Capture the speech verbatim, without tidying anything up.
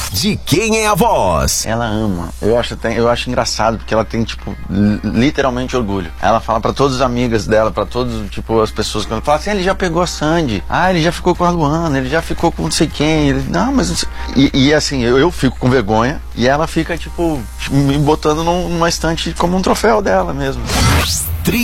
De quem é a voz? Ela ama. Eu acho, eu acho engraçado, porque ela tem, tipo, literalmente orgulho. Ela fala pra todas as amigas dela, pra todas, tipo, as pessoas que ela fala assim, ele já pegou a Sandy. Ah, ele já ficou com a Luana, ele já ficou com não sei quem. Ele, não, mas... E, e assim, eu, eu fico com vergonha e ela fica, tipo, me botando num, numa estante como um troféu dela mesmo.